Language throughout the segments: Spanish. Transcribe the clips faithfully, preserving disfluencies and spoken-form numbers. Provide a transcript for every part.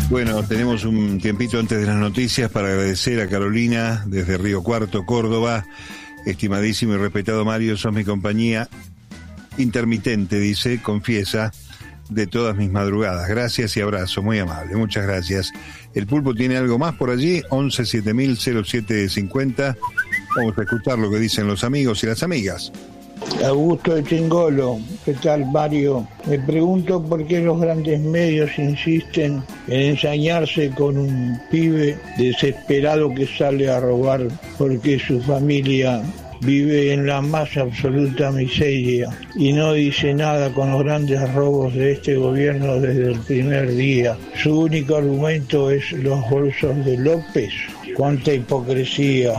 Bueno, tenemos un tiempito antes de las noticias para agradecer a Carolina desde Río Cuarto, Córdoba. Estimadísimo y respetado Mario, sos mi compañía intermitente, dice, confiesa, de todas mis madrugadas. Gracias y abrazo, muy amable, muchas gracias. ¿El Pulpo tiene algo más por allí? once siete mil cero siete cincuenta. Vamos a escuchar lo que dicen los amigos y las amigas. Augusto de Chingolo, ¿qué tal, Mario? Me pregunto por qué los grandes medios insisten en ensañarse con un pibe desesperado que sale a robar porque su familia vive en la más absoluta miseria y no dice nada con los grandes robos de este gobierno desde el primer día. Su único argumento es los bolsos de López. ¡Cuánta hipocresía!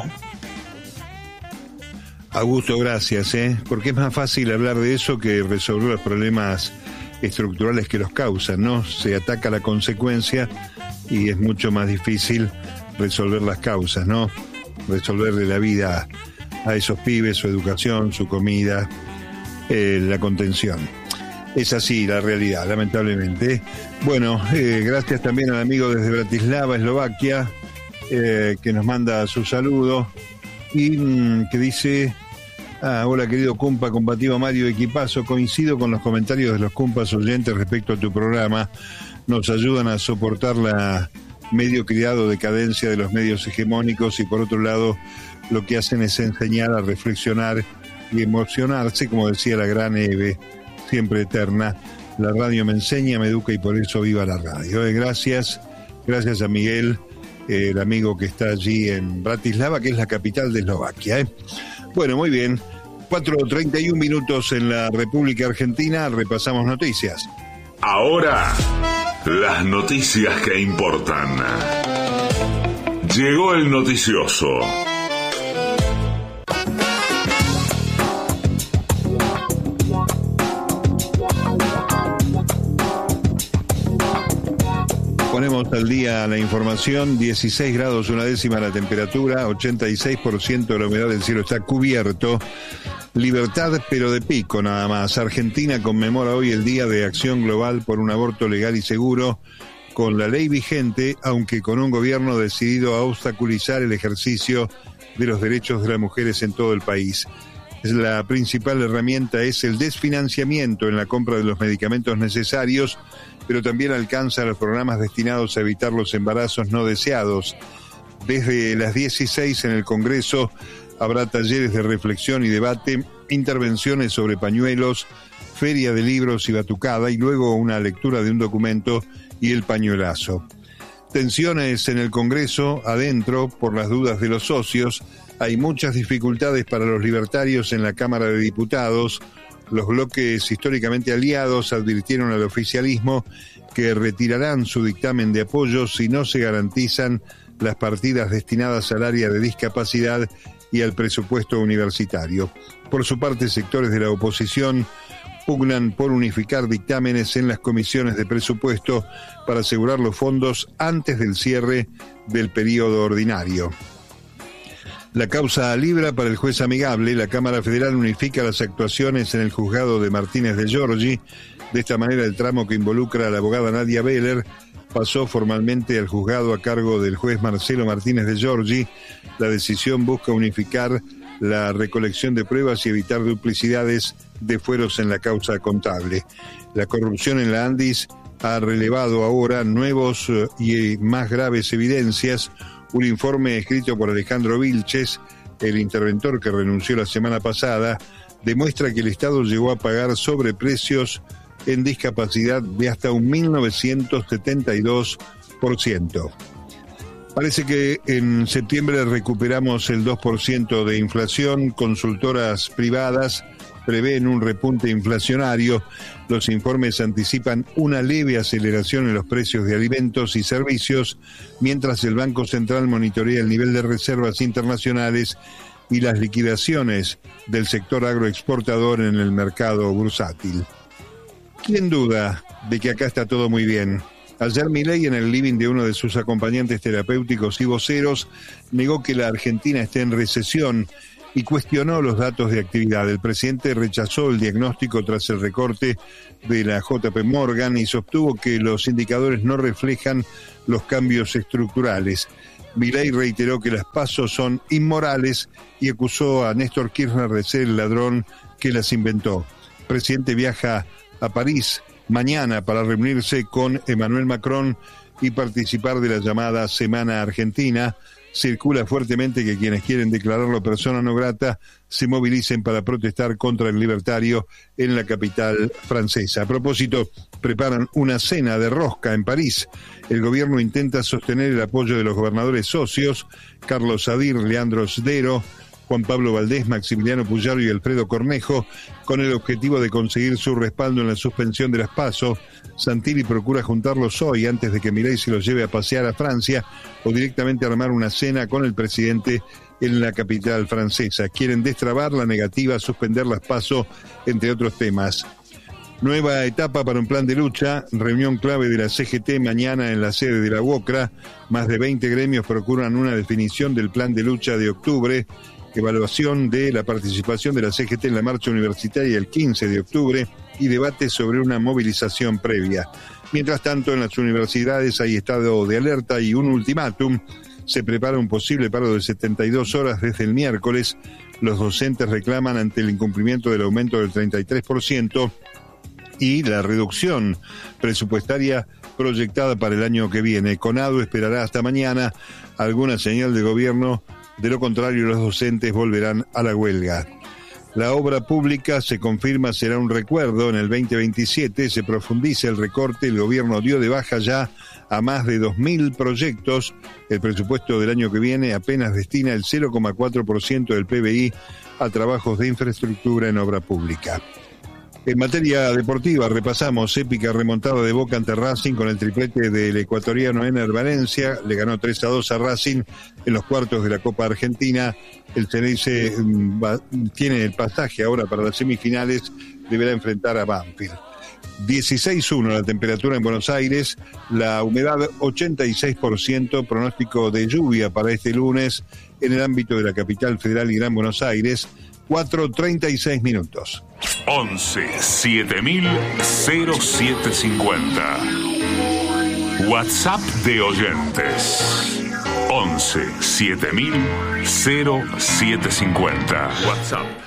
Augusto, gracias, ¿eh? Porque es más fácil hablar de eso que resolver los problemas estructurales que los causan, ¿no? Se ataca la consecuencia y es mucho más difícil resolver las causas, ¿no? Resolverle la vida a esos pibes, su educación, su comida, eh, la contención. Es así la realidad, lamentablemente. Bueno, eh, gracias también al amigo desde Bratislava, Eslovaquia, eh, que nos manda su saludo y mmm, que dice... Ah, hola querido Cumpa, combativo Mario, equipazo, coincido con los comentarios de los Cumpas oyentes respecto a tu programa, nos ayudan a soportar la mediocridad o decadencia de los medios hegemónicos y por otro lado lo que hacen es enseñar a reflexionar y emocionarse, como decía la gran Eve, siempre eterna, la radio me enseña, me educa y por eso viva la radio. Eh, gracias, gracias a Miguel, eh, el amigo que está allí en Bratislava, que es la capital de Eslovaquia, ¿eh? Bueno, muy bien. cuatro treinta y un minutos en la República Argentina. Repasamos noticias. Ahora, las noticias que importan. Llegó el noticioso. Ponemos al día la información, dieciséis grados una décima la temperatura, ochenta y seis por ciento de la humedad del cielo está cubierto. Libertad pero de pico nada más. Argentina conmemora hoy el Día de Acción Global por un aborto legal y seguro, con la ley vigente, aunque con un gobierno decidido a obstaculizar el ejercicio de los derechos de las mujeres en todo el país. La principal herramienta es el desfinanciamiento en la compra de los medicamentos necesarios, pero también alcanza los programas destinados a evitar los embarazos no deseados. Desde las dieciséis en el Congreso habrá talleres de reflexión y debate, intervenciones sobre pañuelos, feria de libros y batucada, y luego una lectura de un documento y el pañuelazo. Tensiones en el Congreso, adentro, por las dudas de los socios. Hay muchas dificultades para los libertarios en la Cámara de Diputados. Los bloques históricamente aliados advirtieron al oficialismo que retirarán su dictamen de apoyo si no se garantizan las partidas destinadas al área de discapacidad y al presupuesto universitario. Por su parte, sectores de la oposición pugnan por unificar dictámenes en las comisiones de presupuesto para asegurar los fondos antes del cierre del periodo ordinario. La causa libra para el juez amigable. La Cámara Federal unifica las actuaciones en el juzgado de Martínez de Giorgi. De esta manera, el tramo que involucra a la abogada Nadia Beller pasó formalmente al juzgado a cargo del juez Marcelo Martínez de Giorgi. La decisión busca unificar la recolección de pruebas y evitar duplicidades de fueros en la causa contable. La corrupción en la Andis ha relevado ahora nuevos y más graves evidencias. Un informe escrito por Alejandro Vilches, el interventor que renunció la semana pasada, demuestra que el Estado llegó a pagar sobreprecios en discapacidad de hasta un mil novecientos setenta y dos por ciento. Parece que en septiembre recuperamos el dos por ciento de inflación. Consultoras privadas prevén un repunte inflacionario. Los informes anticipan una leve aceleración en los precios de alimentos y servicios, mientras el Banco Central monitorea el nivel de reservas internacionales y las liquidaciones del sector agroexportador en el mercado bursátil. ¿Quién duda de que acá está todo muy bien? Ayer Milei, en el living de uno de sus acompañantes terapéuticos y voceros, negó que la Argentina esté en recesión y cuestionó los datos de actividad. El presidente rechazó el diagnóstico tras el recorte de la J P Morgan y sostuvo que los indicadores no reflejan los cambios estructurales. Milei reiteró que las PASO son inmorales y acusó a Néstor Kirchner de ser el ladrón que las inventó. El presidente viaja a París mañana para reunirse con Emmanuel Macron y participar de la llamada Semana Argentina. Circula fuertemente que quienes quieren declararlo persona no grata se movilicen para protestar contra el libertario en la capital francesa. A propósito, preparan una cena de rosca en París. El gobierno intenta sostener el apoyo de los gobernadores socios, Carlos Sadir, Leandro Sdero, Juan Pablo Valdés, Maximiliano Puyaro y Alfredo Cornejo, con el objetivo de conseguir su respaldo en la suspensión de las PASO. Santilli procura juntarlos hoy antes de que Milei se los lleve a pasear a Francia o directamente armar una cena con el presidente en la capital francesa. Quieren destrabar la negativa a suspender las PASO, entre otros temas. Nueva etapa para un plan de lucha, reunión clave de la C G T mañana en la sede de la UOCRA. Más de veinte gremios procuran una definición del plan de lucha de octubre. Evaluación de la participación de la C G T en la marcha universitaria el quince de octubre y debate sobre una movilización previa. Mientras tanto, en las universidades hay estado de alerta y un ultimátum. Se prepara un posible paro de setenta y dos horas desde el miércoles. Los docentes reclaman ante el incumplimiento del aumento del treinta y tres por ciento y la reducción presupuestaria proyectada para el año que viene. CONADU esperará hasta mañana alguna señal de gobierno. De lo contrario, los docentes volverán a la huelga. La obra pública, se confirma, será un recuerdo. En el veinte veintisiete se profundiza el recorte. El gobierno dio de baja ya a más de dos mil proyectos. El presupuesto del año que viene apenas destina el cero coma cuatro por ciento del P B I a trabajos de infraestructura en obra pública. En materia deportiva, repasamos épica remontada de Boca ante Racing con el triplete del ecuatoriano Ener Valencia. Le ganó tres a dos a Racing en los cuartos de la Copa Argentina. El Ceneice tiene el pasaje ahora para las semifinales. Deberá enfrentar a Banfield. dieciséis uno la temperatura en Buenos Aires. La humedad ochenta y seis por ciento. Pronóstico de lluvia para este lunes en el ámbito de la capital federal y Gran Buenos Aires. cuatro treinta y seis minutos. once siete mil cero siete cincuenta. WhatsApp de oyentes. once siete mil cero siete cincuenta. WhatsApp.